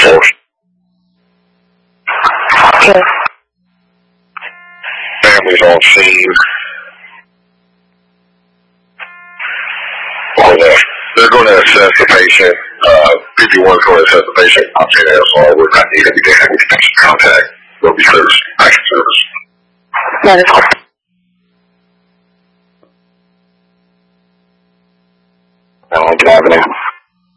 Okay. Families on scene. They're going to assess the patient. 51's going to assess the patient. Obtain SR would not need anything with patient contact. Will be service, action service. That is correct. I'm driving in.